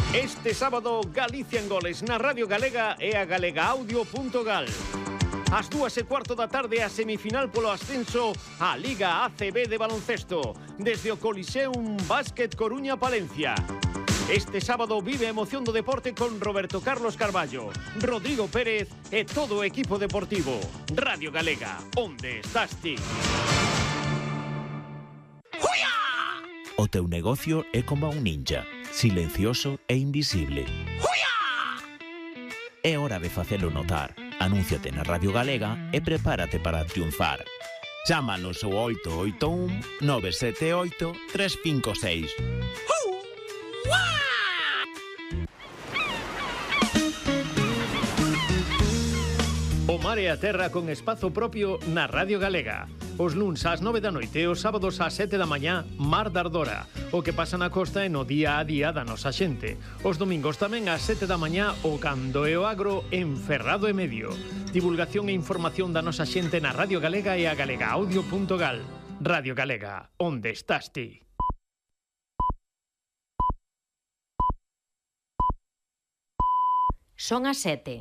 Este sábado, Galicia en goles na Radio Galega e a galegaaudio.gal. Ás 2:15 da tarde, a semifinal polo ascenso á Liga ACB de baloncesto, desde o Coliseum Básquet Coruña Palencia. Este sábado vive a emoción do deporte con Roberto Carlos Carballo, Rodrigo Pérez e todo o equipo deportivo. Radio Galega, onde estás ti? O teu negocio é como un ninja, silencioso e invisible. É hora de facelo notar. Anúnciate na Radio Galega e prepárate para triunfar. Chámanos ao 881 978 356. O mar e a terra con espazo propio na Radio Galega. Os luns ás 9 da noite e os sábados ás 7 da mañá, Mar da Ardora. O que pasa na costa e no día a día da nosa xente. Os domingos tamén ás 7 da mañá, o Cando e o Agro en Ferrado e Medio. Divulgación e información da nosa xente na Radio Galega e a galegaaudio.gal. Radio Galega, onde estás ti? Son as 7.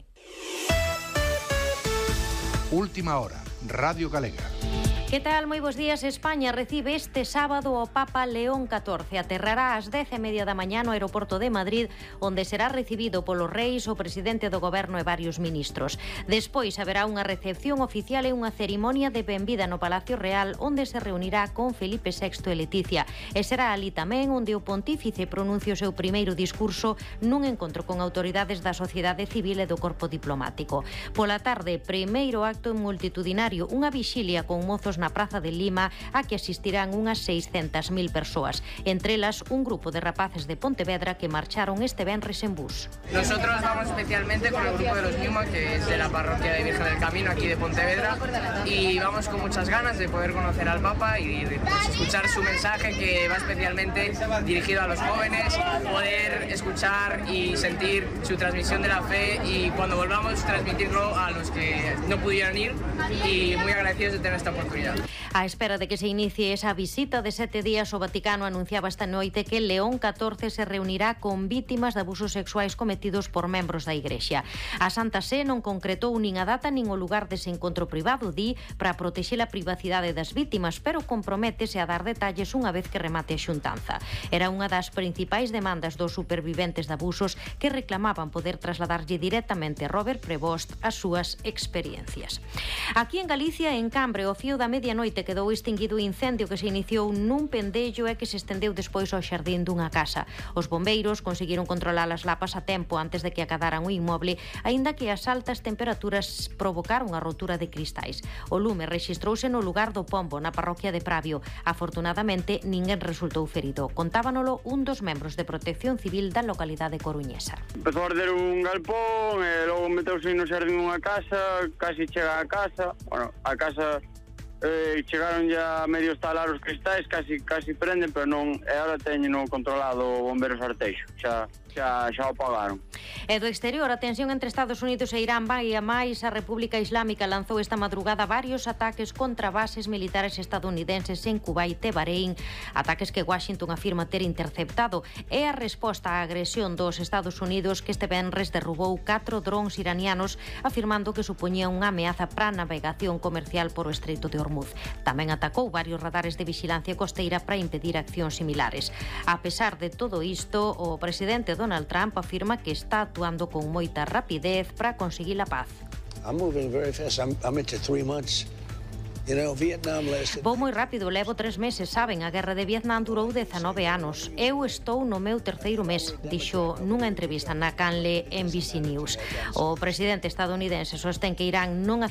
Última hora, Radio Galega. Que tal? Moi bos días. España recibe este sábado o Papa León XIV. Aterrará ás 10:30 da mañá no aeroporto de Madrid, onde será recibido polos reis, o presidente do goberno e varios ministros. Despois haberá unha recepción oficial e unha cerimonia de benvida no Palacio Real, onde se reunirá con Felipe VI e Leticia. E será ali tamén onde o pontífice pronuncie o seu primeiro discurso nun encontro con autoridades da sociedade civil e do corpo diplomático. Pola tarde, primeiro acto multitudinario, unha vixilia con mozos na Praza de Lima a que asistirán unhas 600.000 persoas, entre elas un grupo de rapaces de Pontevedra que marcharon este venres en bus. Nosotros vamos especialmente con el grupo de los Newman, que es de la parroquia de Virgen del Camino aquí de Pontevedra, y vamos con muchas ganas de poder conocer al Papa y de escuchar su mensaje, que va especialmente dirigido a los jóvenes, poder escuchar y sentir su transmisión de la fe y cuando volvamos transmitirlo a los que no pudieron ir, y muy agradecidos de tener esta oportunidad. A espera de que se inicie esa visita de 7 días, o Vaticano anunciaba esta noite que León XIV se reunirá con vítimas de abusos sexuais cometidos por membros da Igrexa. A Santa Sé non concretou nin a data nin o lugar dese encontro privado, di, para protexer a privacidade das vítimas, pero comprométese a dar detalles unha vez que remate a xuntanza. Era unha das principais demandas dos superviventes de abusos, que reclamaban poder trasladarlle directamente a Robert Prevost as súas experiencias. Aquí en Galicia, en Cambre, o fío da medianoite quedou extinguido o incendio que se iniciou nun pendello e que se estendeu despois ao xardín dunha casa. Os bombeiros conseguiron controlar as lapas a tempo antes de que acadaran o inmoble, aínda que as altas temperaturas provocaron a rotura de cristais. O lume rexistrouse no lugar do Pombo, na parroquia de Pravio. Afortunadamente, ninguén resultou ferido. Contábanolo un dos membros de Protección Civil da localidade coruñesa. Empezou a arder un galpón e logo meteuse no xardín unha casa, casi chega a casa. Bueno, a casa chegaron ya a medio instalar os cristais, casi prenden, pero non, e agora teñeno controlado o Bombeiros Arteixo, xa o apagaron. E do exterior, a tensión entre Estados Unidos e Irán vai a máis. A República Islámica lanzou esta madrugada varios ataques contra bases militares estadounidenses en Kuwait e Bahrein, ataques que Washington afirma ter interceptado. É a resposta á agresión dos Estados Unidos, que este venres derrubou 4 drons iranianos, afirmando que supoñía unha ameaza para a navegación comercial por o Estreito de Hormuz. Tamén atacou varios radares de vixilancia costeira para impedir accións similares. A pesar de todo isto, o presidente Donald Trump afirma que está actuando con moita rapidez para conseguir a paz. I'm moving very fast. I'm into 3 months. You know, Vietnam lasted... Vou moi rápido, levo 3 meses, saben? A guerra de Vietnam durou 19 anos. Eu estou no meu terceiro mes, dixo nunha entrevista na canle NBC News. O presidente estadounidense sostén que Irán non